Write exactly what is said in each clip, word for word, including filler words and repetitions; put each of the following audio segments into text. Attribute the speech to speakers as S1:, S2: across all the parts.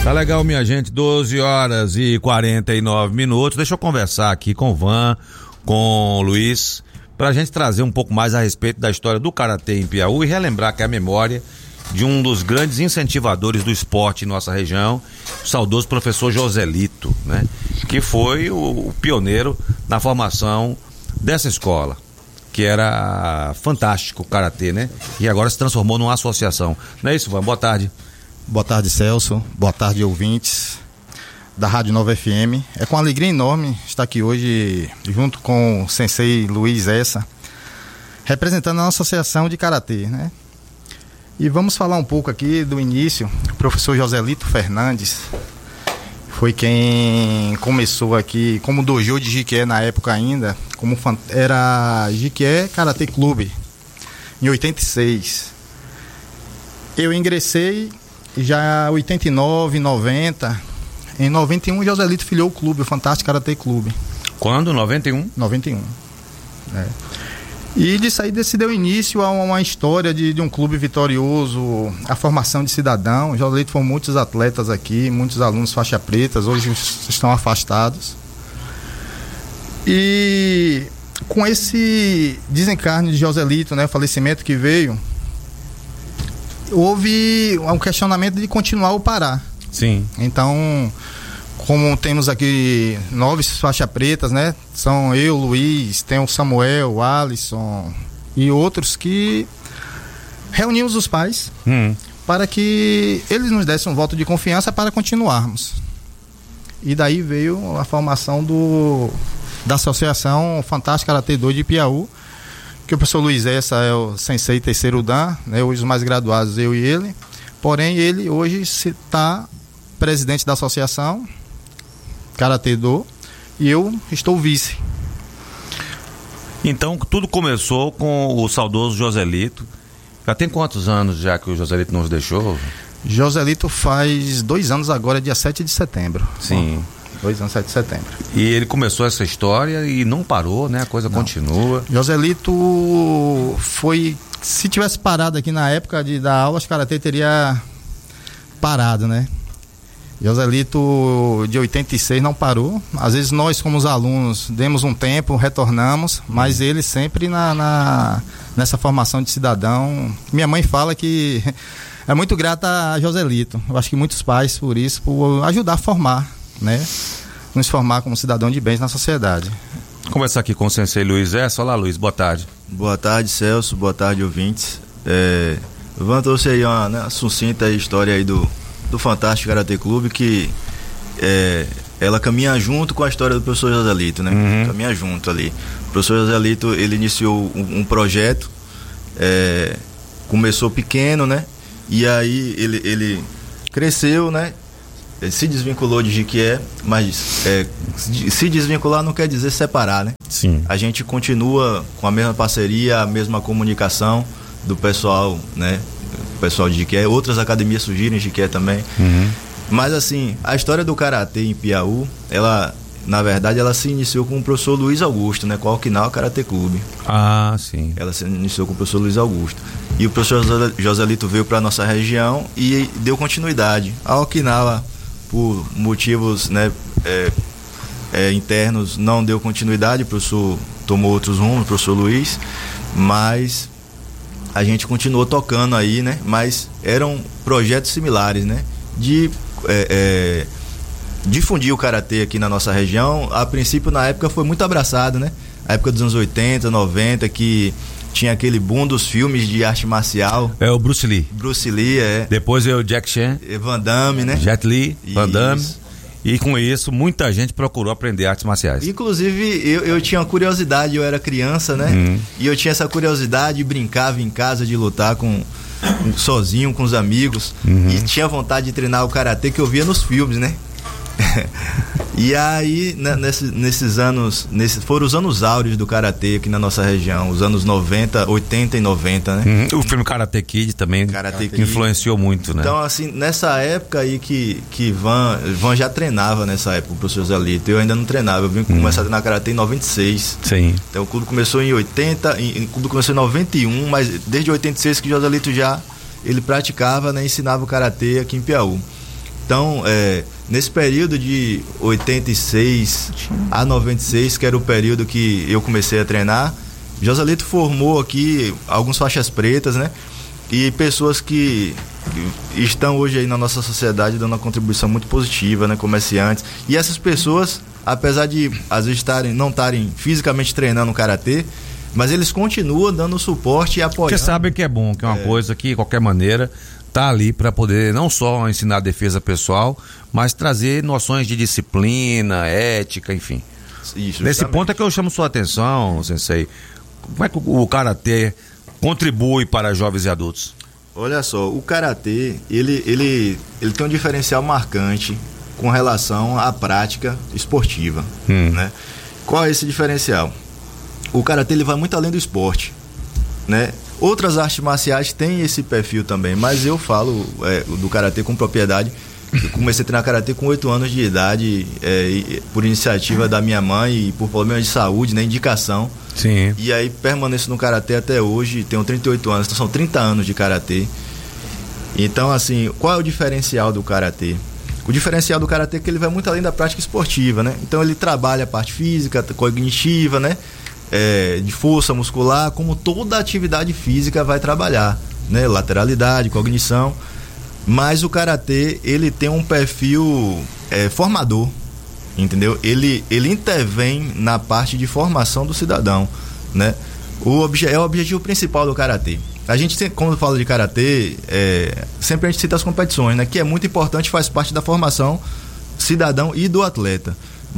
S1: Tá legal, minha gente, doze horas e quarenta e nove minutos. Deixa eu conversar aqui com o Van, com o Luiz, pra gente trazer um pouco mais a respeito da história do karatê em Piauí e relembrar que é a memória de um dos grandes incentivadores do esporte em nossa região, o saudoso professor Joselito, né? Que foi o, o pioneiro na formação dessa escola, que era fantástico o karatê, né? E agora se transformou numa associação. Não é isso, Van? Boa tarde.
S2: Boa tarde, Celso. Boa tarde, ouvintes da Rádio Nova F M. É com alegria enorme estar aqui hoje junto com o sensei Luiz Essa, representando a nossa associação de karatê, né? E vamos falar um pouco aqui do início. O professor Joselito Fernandes foi quem começou aqui como dojo de Jiquié na época ainda, como era Jiquié Karatê Clube, em oitenta e seis. Eu ingressei já em oitenta e nove, noventa. Em noventa e um, Joselito filiou o clube, o Fantástico Karatê Clube.
S1: Quando? noventa e um?
S2: noventa e um. É. E disso aí desse deu início a uma história de, de um clube vitorioso, a formação de cidadão. Joselito foram muitos atletas aqui, muitos alunos faixa pretas, hoje estão afastados. E com esse desencarne de Joselito, né, falecimento que veio, houve um questionamento de continuar ou parar.
S1: Sim.
S2: Então, como temos aqui nove faixas pretas, né? São eu, Luiz, tem o Samuel, o Alisson e outros que reunimos os pais hum. para que eles nos dessem um voto de confiança para continuarmos. E daí veio a formação do, da Associação Fantástico Karatê dois de Piauí, que o professor Luiz Essa é o sensei terceiro dan, né? Hoje os mais graduados, eu e ele. Porém, ele hoje está presidente da associação Karatê do, e eu estou vice.
S1: Então tudo começou com o saudoso Joselito. Já tem quantos anos já que o Joselito nos deixou?
S2: Joselito faz dois anos agora, dia sete de setembro.
S1: Sim.
S2: Dois anos, sete de setembro.
S1: E ele começou essa história e não parou, né? A coisa não. Continua.
S2: Joselito foi... Se tivesse parado aqui na época de dar aulas, karatê teria parado, né? Joselito de oitenta e seis não parou. Às vezes nós, como os alunos, demos um tempo, retornamos, mas ele sempre na, na, nessa formação de cidadão. Minha mãe fala que é muito grata a Joselito. Eu acho que muitos pais, por isso, por ajudar a formar, né? Nos formar como cidadão de bens na sociedade.
S1: Vamos conversar aqui com o sensei Luiz Essa. Olá, Luiz, boa tarde.
S3: Boa tarde, Celso, boa tarde, ouvintes. É, o Van trouxe aí uma, né, sucinta história aí do do Fantástico Karatê Clube, que é, ela caminha junto com a história do professor Joselito, né? Uhum. Caminha junto ali. O professor Joselito, ele iniciou um, um projeto, é, começou pequeno, né? E aí ele, ele cresceu, né? Ele se desvinculou de Jiquié, mas é, se desvincular não quer dizer separar, né?
S1: Sim.
S3: A gente continua com a mesma parceria, a mesma comunicação do pessoal, né? Pessoal de Jiquié, outras academias surgiram em Jiquié também.
S1: Uhum.
S3: Mas assim, a história do karatê em Piauí, ela, na verdade, ela se iniciou com o professor Luiz Augusto, né, com o Okinawa Karatê Clube.
S1: Ah, sim.
S3: Ela se iniciou com o professor Luiz Augusto. E o professor Joselito veio para a nossa região e deu continuidade. A Okinawa, por motivos, né, é, é, internos, não deu continuidade, o professor tomou outros rumos, o professor Luiz, mas a gente continuou tocando aí, né? Mas eram projetos similares, né? De é, é, difundir o karatê aqui na nossa região. A princípio, na época, foi muito abraçado, né? A época dos anos oitenta, noventa, que tinha aquele boom dos filmes de arte marcial.
S1: É o Bruce Lee.
S3: Bruce Lee, é.
S1: Depois veio o Jack Chan.
S3: Van Damme, né?
S1: Jet Li, Van Damme. E com isso, muita gente procurou aprender artes marciais.
S3: Inclusive, eu, eu tinha uma curiosidade, eu era criança, né? Uhum. E eu tinha essa curiosidade e brincava em casa de lutar com, com sozinho, com os amigos. Uhum. E tinha vontade de treinar o karatê que eu via nos filmes, né? E aí, né, nesse, nesses anos, nesse, foram os anos áureos do karatê aqui na nossa região, os anos noventa, oitenta e noventa, né?
S1: Uhum. O filme Karate Kid também Karate Kid. Influenciou muito, né?
S3: Então, assim, nessa época aí que, que Van, Van já treinava nessa época, o professor Joselito, eu ainda não treinava, eu vim uhum. começar a treinar karatê em noventa e seis.
S1: Sim.
S3: Então o clube começou em oitenta, em, o clube começou em noventa e um, mas desde oitenta e seis que o Joselito já, ele praticava, né, ensinava o karatê aqui em Piauí. Então, é, nesse período de oitenta e seis a noventa e seis, que era o período que eu comecei a treinar, Joselito formou aqui algumas faixas pretas, né? E pessoas que estão hoje aí na nossa sociedade dando uma contribuição muito positiva, né? Comerciantes. E essas pessoas, apesar de às vezes estarem, não estarem fisicamente treinando karatê, mas eles continuam dando suporte e apoiando.
S1: Porque sabem que é bom, que é uma é. coisa que, de qualquer maneira, tá ali para poder não só ensinar a defesa pessoal, mas trazer noções de disciplina, ética, enfim. Isso, nesse ponto é que eu chamo sua atenção, Sensei. Como é que o karatê contribui para jovens e adultos?
S3: Olha só, o karatê, ele, ele, ele tem um diferencial marcante com relação à prática esportiva, hum. né? Qual é esse diferencial? O karatê, ele vai muito além do esporte, né? Outras artes marciais têm esse perfil também, mas eu falo é, do karatê com propriedade. Eu comecei a treinar karatê com oito anos de idade, é, por iniciativa da minha mãe e por problemas de saúde, né, indicação.
S1: Sim.
S3: E aí permaneço no karatê até hoje, tenho trinta e oito anos, então são trinta anos de karatê. Então, assim, qual é o diferencial do karatê? O diferencial do karatê é que ele vai muito além da prática esportiva, né? Então ele trabalha a parte física, cognitiva, né? É, de força muscular, como toda atividade física vai trabalhar, né? Lateralidade, cognição. Mas o karatê, ele tem um perfil é, formador, entendeu? Ele, ele intervém na parte de formação do cidadão, né? O obje, é o objetivo principal do karatê. A gente, quando fala de karatê, é, sempre a gente cita as competições, né? Que é muito importante, faz parte da formação cidadão e do atleta.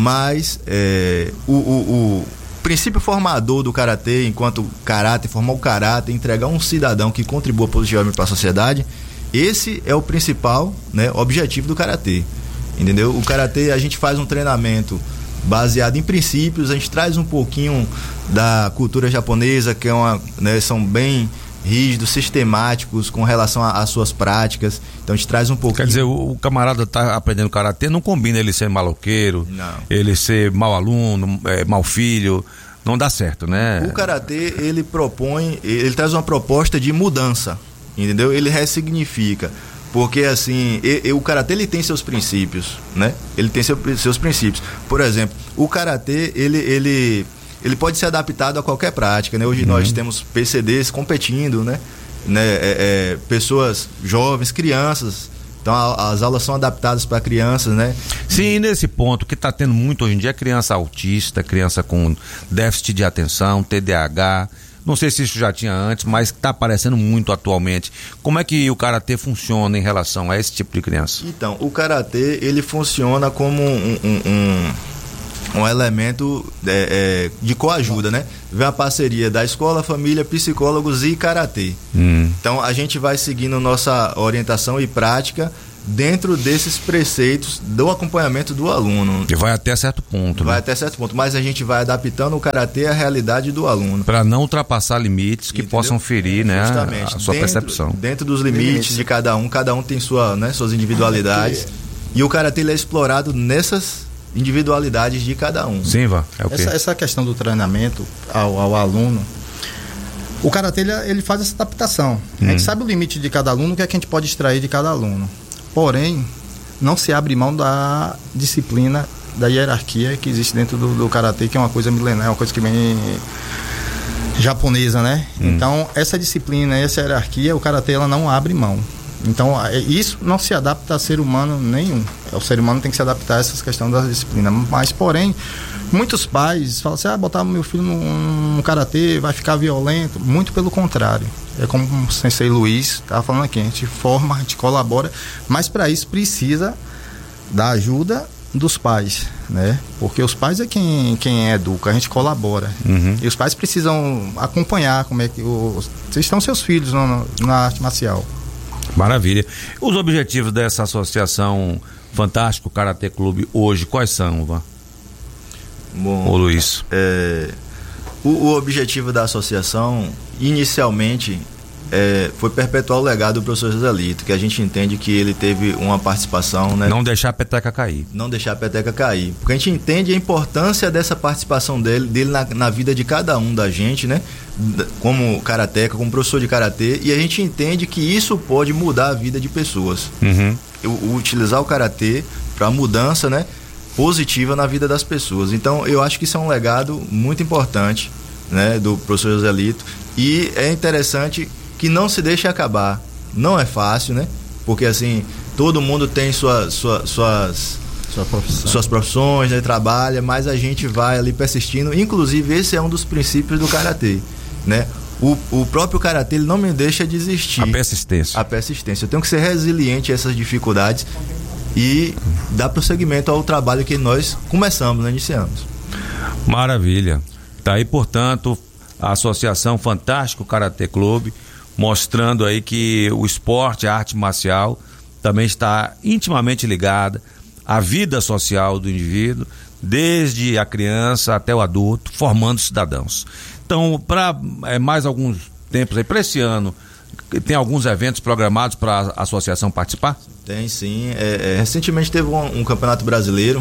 S3: Mas é, o, o, o princípio formador do karatê, enquanto karatê, formar o karatê, entregar um cidadão que contribua positivamente para a sociedade, esse é o principal, né, objetivo do karatê, entendeu? O karatê, a gente faz um treinamento baseado em princípios, a gente traz um pouquinho da cultura japonesa, que é uma, né, são bem rígidos, sistemáticos com relação às suas práticas. Então a gente traz um pouquinho.
S1: Quer dizer, o, o camarada tá aprendendo karatê, não combina ele ser maloqueiro,
S3: não.
S1: ele ser mau aluno, é, mau filho, não dá certo, né?
S3: O karatê, ele propõe, ele traz uma proposta de mudança, entendeu? Ele ressignifica, porque assim, e, e, o karatê, ele tem seus princípios, né? Ele tem seu, seus princípios. Por exemplo, o karatê, ele, ele ele pode ser adaptado a qualquer prática, né? Hoje uhum. nós temos P C Ds competindo, né? né? É, é, pessoas jovens, crianças. Então a, as aulas são adaptadas para crianças, né?
S1: Sim, nesse ponto, o que está tendo muito hoje em dia é criança autista, criança com déficit de atenção, T D A H. Não sei se isso já tinha antes, mas está aparecendo muito atualmente. Como é que o karatê funciona em relação a esse tipo de criança?
S3: Então, o karatê, ele funciona como um... um, um... um elemento é, é, de coajuda, né? Vem a parceria da escola, família, psicólogos e karatê. Hum. Então a gente vai seguindo nossa orientação e prática dentro desses preceitos do acompanhamento do aluno.
S1: E vai até certo ponto,
S3: Vai
S1: né?
S3: até certo ponto, mas a gente vai adaptando o karatê à realidade do aluno.
S1: Para não ultrapassar limites que Entendeu? possam ferir, né,
S3: Justamente.
S1: a sua
S3: dentro,
S1: percepção.
S3: Dentro dos limites, limites de cada um, cada um tem sua, né, suas individualidades. É. E o karatê, ele é explorado nessas individualidades de cada um.
S1: Sim, Vá. É o quê?
S2: Essa, essa questão do treinamento ao, ao aluno, o karatê, ele, ele faz essa adaptação. Hum. A gente sabe o limite de cada aluno, o que é que a gente pode extrair de cada aluno. Porém, não se abre mão da disciplina, da hierarquia que existe dentro do, do karatê, que é uma coisa milenar, é uma coisa que vem japonesa, né? Hum. Então, essa disciplina, essa hierarquia, o karatê, ela não abre mão. Então, isso não se adapta a ser humano nenhum. O ser humano tem que se adaptar a essas questões da disciplina. Mas, porém, muitos pais falam assim, ah, botar meu filho num karatê, vai ficar violento. Muito pelo contrário. É como o Sensei Luiz estava falando aqui, a gente forma, a gente colabora, mas para isso precisa da ajuda dos pais, né? Porque os pais é quem, quem educa, a gente colabora. Uhum. E os pais precisam acompanhar como é que os, estão seus filhos no, na arte marcial.
S1: Maravilha. Os objetivos dessa associação Fantástico Karatê Clube hoje, quais são, Vá?
S3: Bom,
S1: Ô Luiz.
S3: É, o, o objetivo da associação, inicialmente, é, foi perpetuar o legado do professor Joselito, que a gente entende que ele teve uma participação, né?
S1: Não deixar a peteca cair.
S3: Não deixar a peteca cair. Porque a gente entende a importância dessa participação dele, dele na, na vida de cada um da gente, né? como karateca, como professor de karatê, e a gente entende que isso pode mudar a vida de pessoas.
S1: Uhum.
S3: O, utilizar o karatê para mudança, né, positiva na vida das pessoas. Então eu acho que isso é um legado muito importante, né, do professor Joselito, e é interessante que não se deixe acabar. Não é fácil, né, porque assim todo mundo tem sua, sua, suas Sua profissão. suas profissões, né, trabalha, mas a gente vai ali persistindo. Inclusive esse é um dos princípios do karatê, né? O, o próprio karatê, ele não me deixa desistir.
S1: A persistência.
S3: A persistência. Eu tenho que ser resiliente a essas dificuldades e dar prosseguimento ao trabalho que nós começamos, né, iniciamos.
S1: Maravilha. Tá aí, portanto, a Associação Fantástico Karatê Clube, mostrando aí que o esporte, a arte marcial, também está intimamente ligada à vida social do indivíduo, desde a criança até o adulto, formando cidadãos. Então, para é, mais alguns tempos aí, para esse ano, tem alguns eventos programados para a associação participar?
S3: Tem sim. É, é, recentemente teve um, um campeonato brasileiro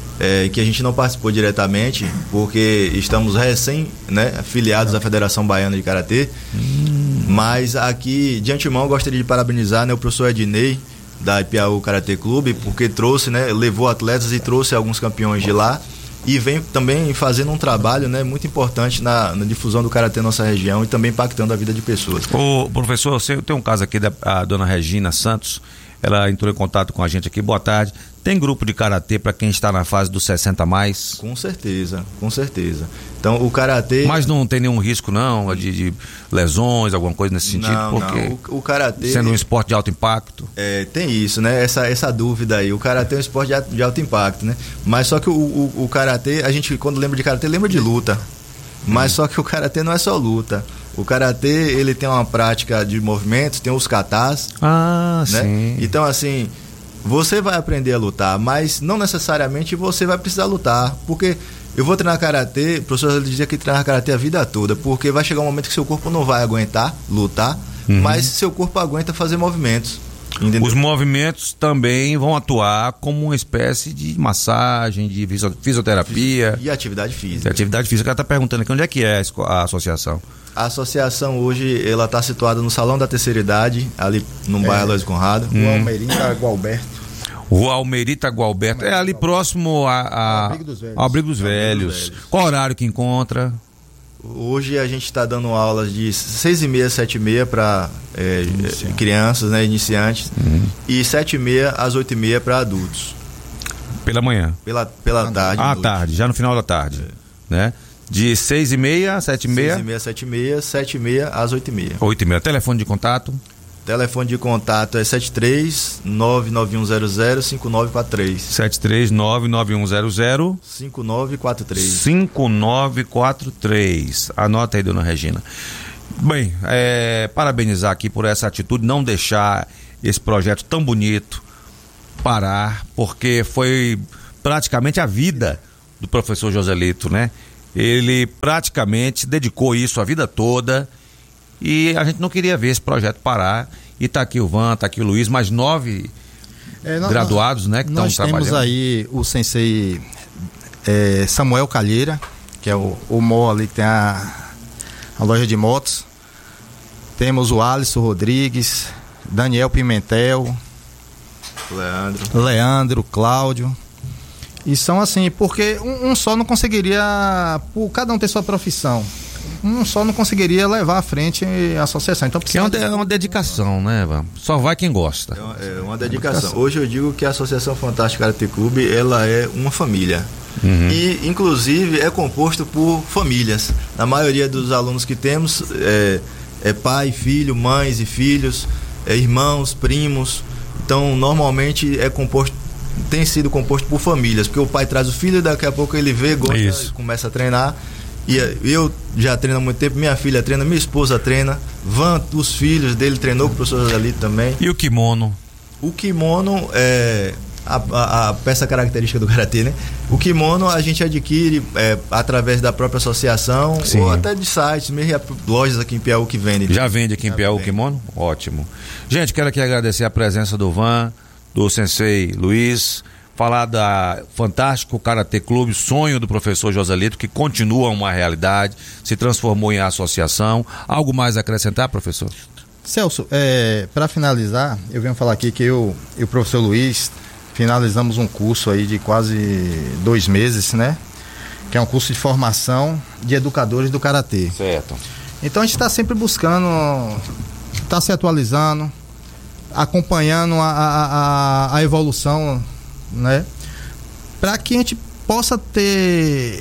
S3: é, que a gente não participou diretamente, porque estamos recém, né, afiliados à Federação Baiana de Karatê. Hum. Mas aqui, de antemão, eu gostaria de parabenizar, né, o professor Ednei, da Ipiaú Karatê Clube, porque trouxe, né, levou atletas e trouxe alguns campeões de lá, e vem também fazendo um trabalho, né, muito importante na, na difusão do karatê na nossa região e também impactando a vida de pessoas.
S1: Ô, professor, você tem um caso aqui da a dona Regina Santos, ela entrou em contato com a gente aqui. Boa tarde. Tem grupo de karatê para quem está na fase dos sessenta a mais?
S3: Com certeza, com certeza. Então o karatê...
S1: Mas não tem nenhum risco não de, de lesões, alguma coisa nesse sentido?
S3: Não,
S1: porque
S3: não. O, o karatê...
S1: Sendo um esporte de alto impacto?
S3: É, tem isso, né? Essa, essa dúvida aí. O karatê é um esporte de alto, de alto impacto, né? Mas só que o, o, o karatê, a gente quando lembra de karatê, lembra de luta. Mas hum. só que o karatê não é só luta. O karatê, ele tem uma prática de movimentos, tem os katas.
S1: Ah,
S3: né?
S1: sim.
S3: Então, assim, você vai aprender a lutar, mas não necessariamente você vai precisar lutar. Porque eu vou treinar karatê, o professor dizia que treinar karatê a vida toda, porque vai chegar um momento que seu corpo não vai aguentar lutar, uhum. mas seu corpo aguenta fazer movimentos. Entendeu?
S1: Os movimentos também vão atuar como uma espécie de massagem, de fisioterapia.
S3: E atividade física.
S1: E atividade física. Ela está perguntando aqui onde é que é a associação.
S3: A associação hoje, ela está situada no Salão da Terceira Idade, ali no bairro Aloysio Conrado.
S2: Rua hum. Almerita Gualberto.
S1: Rua Almerita Gualberto. É ali próximo a, a, ao Abrigo dos Velhos. Ao Abrigo dos Velhos. Qual horário que encontra?
S3: Hoje a gente está dando aulas de seis e meia, sete e meia para é, crianças, né, iniciantes, uhum. e sete e meia às oito e meia para adultos.
S1: Pela manhã?
S3: Pela, pela tarde.
S1: Ah, tarde, já no final da tarde, é. né? De seis e meia, sete e meia?
S3: seis e meia, sete e meia, sete e meia às oito e meia.
S1: oito e meia. Telefone de contato?
S3: Telefone de contato é sete três nove nove um zero zero cinco nove quatro três.
S1: sete três nove nove um zero zero
S3: cinco nove quatro três.
S1: cinco nove quatro três. Anota aí, dona Regina. Bem, é, parabenizar aqui por essa atitude, não deixar esse projeto tão bonito parar, porque foi praticamente a vida do professor Joselito, né? Ele praticamente dedicou isso a vida toda e a gente não queria ver esse projeto parar. E tá aqui o Van, tá aqui o Luiz, mais nove é, nós, graduados, né, que estão trabalhando.
S2: Nós temos aí o sensei é, Samuel Calheira, que é o, o Mó ali que tem a, a loja de motos. Temos o Alisson Rodrigues, Daniel Pimentel,
S3: Leandro,
S2: Leandro, Cláudio. E são assim, porque um, um só não conseguiria, por cada um ter sua profissão, um só não conseguiria levar à frente a associação. Então
S1: precisa... É uma, é uma dedicação, né, Ivan? Só vai quem gosta.
S3: É uma, é uma dedicação. Hoje eu digo que a Associação Fantástico Karatê Clube, ela é uma família. Uhum. E, inclusive, é composto por famílias. A maioria dos alunos que temos é, é pai, filho, mães e filhos, é irmãos, primos. Então, normalmente é composto, tem sido composto por famílias, porque o pai traz o filho e daqui a pouco ele vê, gosta, e começa a treinar. E eu já treino há muito tempo, minha filha treina, minha esposa treina, Van, os filhos dele treinou com o professor Joselito também.
S1: E o kimono?
S3: O kimono é a, a, a peça característica do karatê, né? O kimono a gente adquire é, através da própria associação. Sim. Ou até de sites, mesmo lojas aqui em Piauí que vendem.
S1: Já vende aqui em Piauí o kimono? Ótimo. Gente, quero aqui agradecer a presença do Van, do sensei Luiz, falar da Fantástico Karatê Clube, sonho do professor Joselito, que continua uma realidade, se transformou em associação. Algo mais a acrescentar, professor?
S2: Celso, é, para finalizar, eu venho falar aqui que eu e o professor Luiz finalizamos um curso aí de quase dois meses, né? Que é um curso de formação de educadores do Karatê.
S1: Certo.
S2: Então a gente está sempre buscando, está se atualizando, acompanhando a, a, a, a evolução, né? Para que a gente possa ter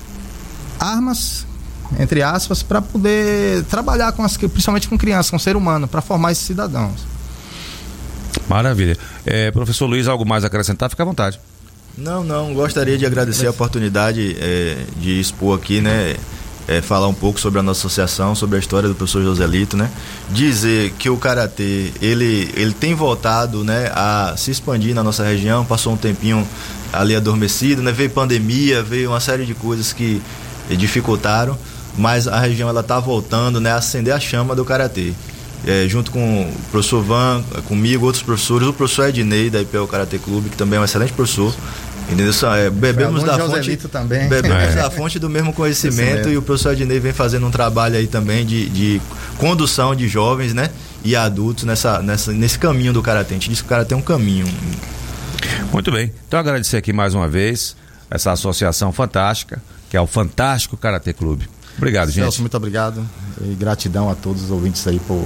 S2: armas, entre aspas, para poder trabalhar com as, principalmente com crianças, com ser humano, para formar esses cidadãos.
S1: Maravilha. É, professor Luiz, algo mais a acrescentar? Fica à vontade.
S3: Não, não, gostaria de agradecer a oportunidade é, de expor aqui, né? É, falar um pouco sobre a nossa associação, sobre a história do professor Joselito, né? Dizer que o Karatê, ele, ele tem voltado, né, a se expandir na nossa região, passou um tempinho ali adormecido, né? Veio pandemia, veio uma série de coisas que dificultaram, mas a região ela está voltando, né, a acender a chama do Karatê. É, junto com o professor Van, comigo, outros professores, o professor Ednei da I P E O Karatê Clube, que também é um excelente professor. Entendeu? É, bebemos da fonte,
S2: também.
S3: bebemos
S1: é.
S3: da fonte do mesmo conhecimento, e o professor Ednei vem fazendo um trabalho aí também de, de condução de jovens, né, e adultos nessa, nessa, nesse caminho do Karatê. A gente diz que o Karatê é um caminho.
S1: Muito bem. Então agradecer aqui mais uma vez essa associação fantástica, que é o Fantástico Karatê Clube. Obrigado, gente.
S2: Celso, muito obrigado e gratidão a todos os ouvintes aí por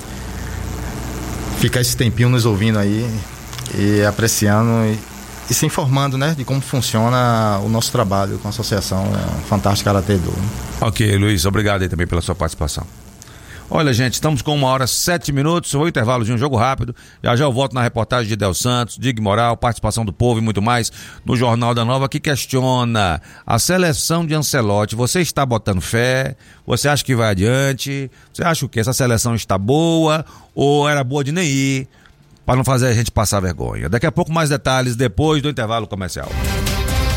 S2: ficar esse tempinho nos ouvindo aí e apreciando e, e se informando, né, de como funciona o nosso trabalho com a associação Fantástico Karatê do.
S1: Ok, Luiz, obrigado aí também pela sua participação. Olha, gente, estamos com uma hora e sete minutos, foi o intervalo de um jogo rápido. Já já eu volto na reportagem de Del Santos, Dig Moral, participação do povo e muito mais no Jornal da Nova, que questiona a seleção de Ancelotti. Você está botando fé? Você acha que vai adiante? Você acha o quê? Essa seleção está boa ou era boa de nem ir, para não fazer a gente passar vergonha? Daqui a pouco mais detalhes depois do intervalo comercial.